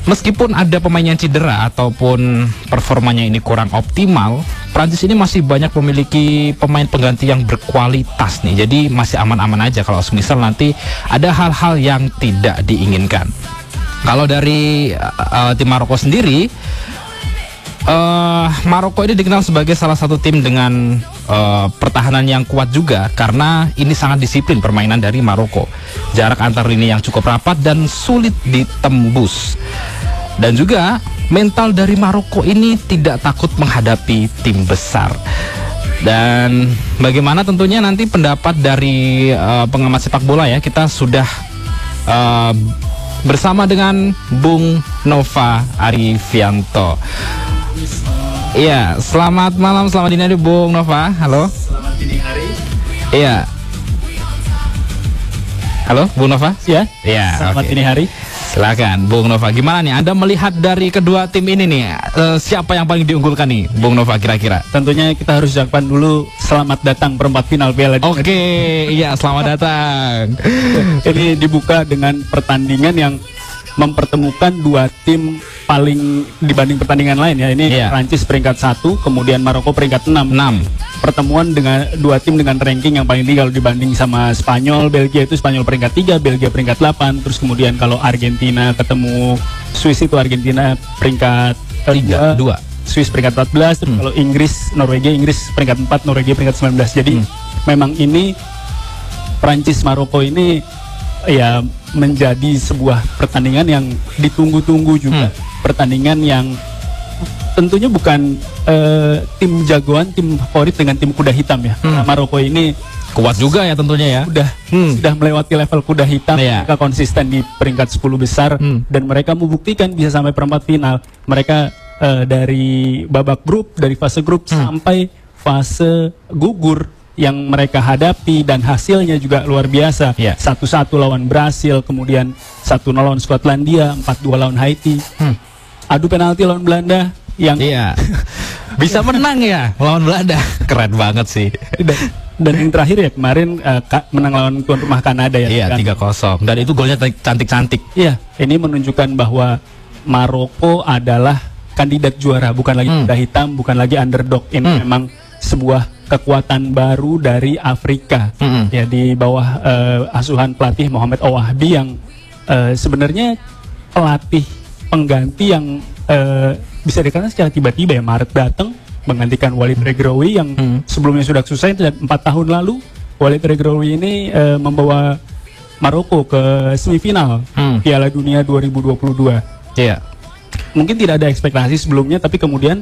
meskipun ada pemain yang cedera ataupun performanya ini kurang optimal, Prancis ini masih banyak memiliki pemain pengganti yang berkualitas nih. Jadi masih aman-aman aja kalau misal nanti ada hal-hal yang tidak diinginkan. Kalau dari tim Maroko sendiri, Maroko ini dikenal sebagai salah satu tim dengan pertahanan yang kuat juga, karena ini sangat disiplin permainan dari Maroko. Jarak antar lini yang cukup rapat dan sulit ditembus. Dan juga mental dari Maroko ini tidak takut menghadapi tim besar. Dan bagaimana tentunya nanti pendapat dari pengamat sepak bola ya, kita sudah bersama dengan Bung Nova Arifianto. Iya, selamat malam, selamat dini hari Bung Nova. Halo. Selamat dini hari. Iya. Halo, Bung Nova? Ya. Iya. Selamat Okay. dini hari. Silakan, Bung Nova. Gimana nih? Anda melihat dari kedua tim ini nih, siapa yang paling diunggulkan nih, Bung Nova kira-kira? Tentunya kita harus ucapkan dulu selamat datang perempat final Piala Dunia. Oke, iya selamat datang. Ini dibuka dengan pertandingan yang mempertemukan dua tim paling dibanding pertandingan lain ya. Ini Iya. Prancis peringkat 1, kemudian Maroko peringkat 6. 6. Pertemuan dengan dua tim dengan ranking yang paling tinggi kalau dibanding sama Spanyol, Belgia itu Spanyol peringkat 3, Belgia peringkat 8. Terus kemudian kalau Argentina ketemu Swiss itu Argentina peringkat 2. Swiss peringkat 14. Terus kalau Inggris peringkat 4, Norwegia peringkat 19. Jadi memang ini Prancis Maroko ini ya menjadi sebuah pertandingan yang ditunggu-tunggu juga. Pertandingan yang tentunya bukan tim jagoan, tim favorit dengan tim kuda hitam ya. Maroko ini Kuat juga ya tentunya ya. sudah melewati level kuda hitam. Iya. Mereka konsisten di peringkat 10 besar dan mereka membuktikan bisa sampai perempat final. Mereka dari babak grup, dari fase grup sampai fase gugur yang mereka hadapi, dan hasilnya juga luar biasa. Iya. 1-1 lawan Brasil, kemudian 1-0 lawan Skotlandia, 4-2 lawan Haiti. Adu penalti lawan Belanda yang Iya. Bisa menang ya lawan Belanda. Keren banget sih. dan yang terakhir ya kemarin menang lawan tuan rumah Kanada ya. Iya, 3-0. Dan itu golnya cantik-cantik. Iya, ini menunjukkan bahwa Maroko adalah kandidat juara, bukan lagi kuda hitam, bukan lagi underdog. Ini memang sebuah kekuatan baru dari Afrika. Ya, di bawah asuhan pelatih Mohamed Ouahbi yang sebenarnya pelatih pengganti yang bisa dikatakan secara tiba-tiba ya. Maret datang menggantikan Walid Regraoui yang sebelumnya sudah sukses 4 tahun lalu. Walid Regraoui ini membawa Maroko ke semifinal Piala Dunia 2022. Iya. Mungkin tidak ada ekspektasi sebelumnya, tapi kemudian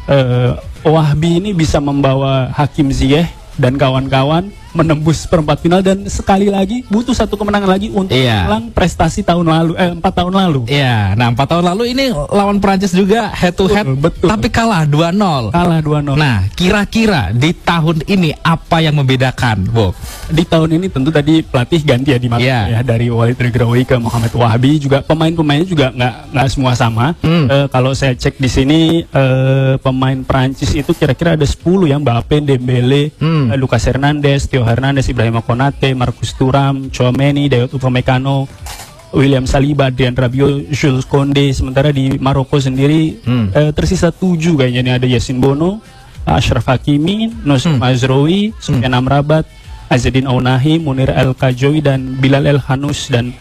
Ouahbi ini bisa membawa Hakim Ziyech dan kawan-kawan menembus perempat final, dan sekali lagi butuh satu kemenangan lagi untuk ulang prestasi tahun lalu 4 tahun lalu. Iya, nah 4 tahun lalu ini lawan Prancis juga head to head, Betul. tapi kalah 2-0. Kalah 2-0. Nah, kira-kira di tahun ini apa yang membedakan, Bu? Di tahun ini tentu tadi pelatih ganti ya di Maroko ya, dari Walid Regraoui ke Mohamed Ouahbi. Juga pemain-pemainnya juga nggak semua sama. Kalau saya cek di sini pemain Prancis itu kira-kira ada 10 ya, Mbappe, Dembele, Lucas Hernandez, Theo Hernandez, Ibrahima Konate, Marcus Thuram, Tchouaméni, Dayot Upamecano, William Saliba, Adrien Rabiot, Jules Koundé. Sementara di Maroko sendiri tersisa 7 kayaknya nih, ada Yassine Bono, Achraf Hakimi, Nosr Mazraoui, Sofiane Amrabat, Azzedine Ounahi, Munir El Khajoui, dan Bilal El Hanous. Dan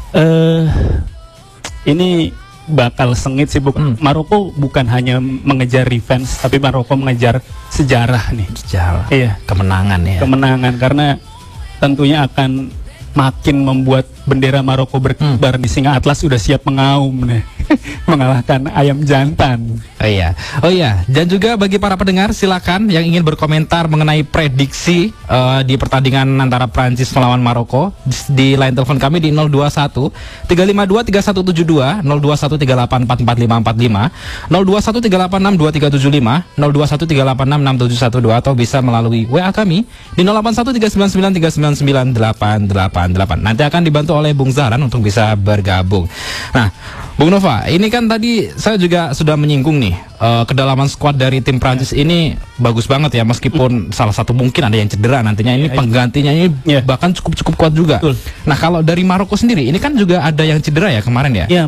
ini bakal sengit sih. Maroko bukan hanya mengejar revenge, tapi Maroko mengejar sejarah nih. Sejarah. Iya. Kemenangan ya. Kemenangan, karena tentunya akan makin membuat bendera Maroko berkibar di singa Atlas. Sudah siap mengaum nih. Mengalahkan ayam jantan. Oh iya, dan juga bagi para pendengar silakan yang ingin berkomentar mengenai prediksi di pertandingan antara Prancis melawan Maroko di line telepon kami di 021 352 3172, 021 3844545, 021 386 2375, 021 386 6712, atau bisa melalui WA kami di 081 399 399 888. Nanti akan dibantu oleh Bung Zahran untuk bisa bergabung. Nah, Bung Nova, ini kan tadi saya juga sudah menyinggung nih, kedalaman skuad dari tim Prancis ini bagus banget ya, meskipun salah satu mungkin ada yang cedera nantinya. Ini penggantinya ini bahkan cukup kuat juga. Nah, kalau dari Maroko sendiri, ini kan juga ada yang cedera ya kemarin ya?